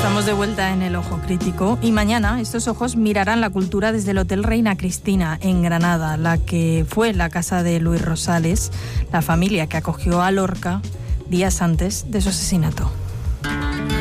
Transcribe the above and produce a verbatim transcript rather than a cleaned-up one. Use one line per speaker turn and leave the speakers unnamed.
Estamos de vuelta en el Ojo Crítico y mañana estos ojos mirarán la cultura desde el Hotel Reina Cristina en Granada, la que fue la casa de Luis Rosales, la familia que acogió a Lorca días antes de su asesinato.